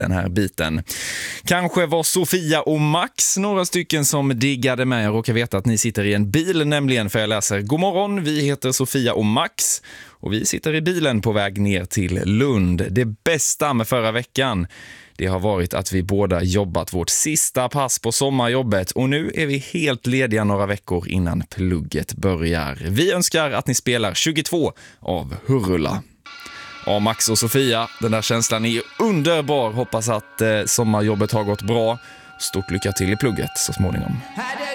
den här biten. Kanske var Sofia och Max några stycken som diggade med. Jag råkar veta att ni sitter i en bil nämligen, för jag läser: God morgon, vi heter Sofia och Max och vi sitter i bilen på väg ner till Lund. Det bästa med förra veckan, det har varit att vi båda jobbat vårt sista pass på sommarjobbet och nu är vi helt lediga några veckor innan plugget börjar. Vi önskar att ni spelar 22 av Hurula. Ja, Max och Sofia, den där känslan är underbar. Hoppas att sommarjobbet har gått bra. Stort lycka till i plugget så småningom.